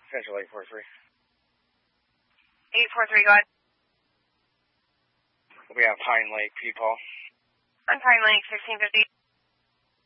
Central 843. 843, go ahead. We have Pine Lake, Peepaw. On Pine Lake, 1650.